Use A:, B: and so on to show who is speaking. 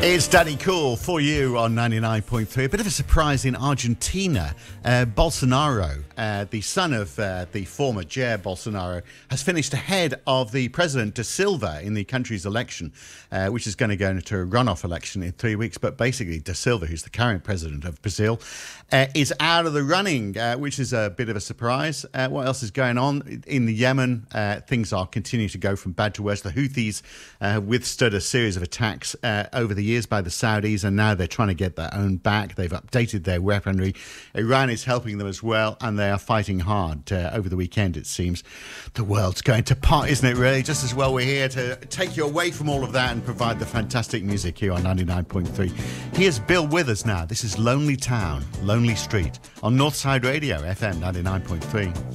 A: It's Danny Cool for you on 99.3. A bit of a surprise in Argentina. Bolsonaro, the son of the former Jair Bolsonaro, has finished ahead of the President da Silva in the country's election, which is going to go into a runoff election in 3 weeks. But basically, da Silva, who's the current president of Brazil, is out of the running, which is a bit of a surprise. What else is going on? In the Yemen, things are continuing to go from bad to worse. The Houthis have withstood a series of attacks over the years by the Saudis, and now they're trying to get their own back. They've updated their weaponry. Iran is helping them as well, and they are fighting hard. Over the weekend, it seems the world's going to pot, isn't it, really? Just as well we're here to take you away from all of that and provide the fantastic music here on 99.3. Here's Bill Withers now. This is Lonely Town, Lonely Street on Northside Radio, FM 99.3.